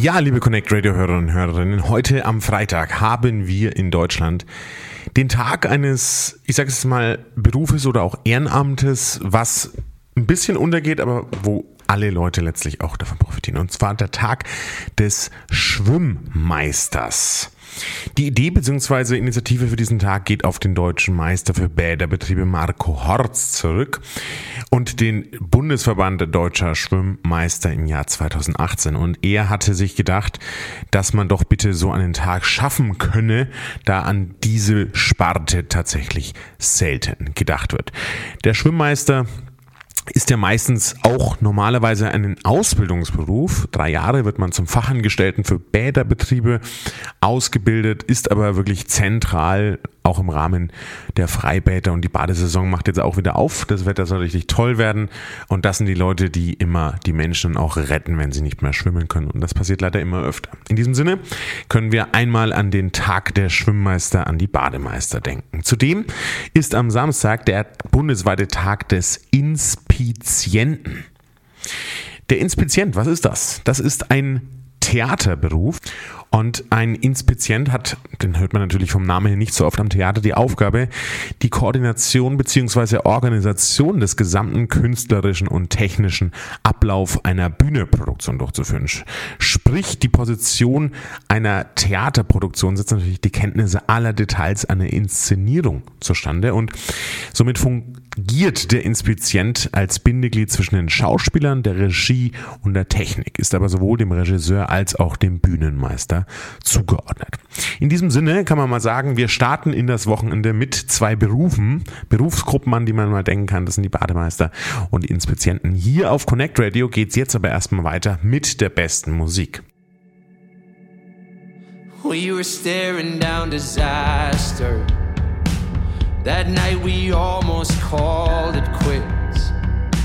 Ja, liebe Connect Radio Hörerinnen und Hörerinnen, heute am Freitag haben wir in Deutschland den Tag eines, ich sage es mal, Berufes oder auch Ehrenamtes, was ein bisschen untergeht, aber wo alle Leute letztlich auch davon profitieren. Und zwar der Tag des Schwimmmeisters. Die Idee bzw. Initiative für diesen Tag geht auf den deutschen Meister für Bäderbetriebe Marco Horz zurück und den Bundesverband Deutscher Schwimmmeister im Jahr 2018. Und er hatte sich gedacht, dass man doch bitte so einen Tag schaffen könne, da an diese Sparte tatsächlich selten gedacht wird. Der Schwimmmeister ist ja meistens auch normalerweise ein Ausbildungsberuf. 3 Jahre wird man zum Fachangestellten für Bäderbetriebe ausgebildet, ist aber wirklich zentral, auch im Rahmen der Freibäder, und die Badesaison macht jetzt auch wieder auf. Das Wetter soll richtig toll werden und das sind die Leute, die immer die Menschen auch retten, wenn sie nicht mehr schwimmen können, und das passiert leider immer öfter. In diesem Sinne können wir einmal an den Tag der Schwimmmeister, an die Bademeister denken. Zudem ist am Samstag der bundesweite Tag des Inspizienten. Der Inspizient, was ist das? Das ist ein Theaterberuf. Und ein Inspizient hat, den hört man natürlich vom Namen her nicht so oft am Theater, die Aufgabe, die Koordination bzw. Organisation des gesamten künstlerischen und technischen Ablauf einer Bühnenproduktion durchzuführen. Sprich, die Position einer Theaterproduktion setzt natürlich die Kenntnisse aller Details einer Inszenierung zustande, und somit fungiert der Inspizient als Bindeglied zwischen den Schauspielern, der Regie und der Technik, ist aber sowohl dem Regisseur als auch dem Bühnenmeister zugeordnet. In diesem Sinne kann man mal sagen, wir starten in das Wochenende mit 2 Berufsgruppen, an die man mal denken kann. Das sind die Bademeister und die Inspizienten. Hier auf Connect Radio geht es jetzt aber erstmal weiter mit der besten Musik. We were staring down disaster. That night we almost called it quits.